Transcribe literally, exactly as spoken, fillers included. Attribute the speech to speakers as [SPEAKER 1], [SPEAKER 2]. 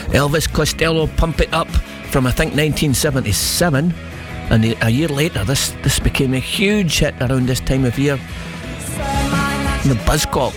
[SPEAKER 1] Elvis Costello, Pump It Up, from I think nineteen seventy-seven, and a year later this, this became a huge hit around this time of year. The Buzzcocks.